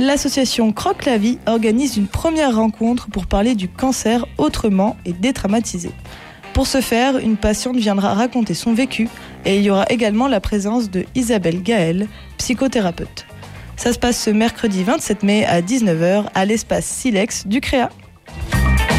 L'association Croque la Vie organise une première rencontre pour parler du cancer autrement et détraumatiser. Pour ce faire, une patiente viendra raconter son vécu et il y aura également la présence de Isabelle Gaël, psychothérapeute. Ça se passe ce mercredi 27 mai à 19h à l'espace Silex du Créa.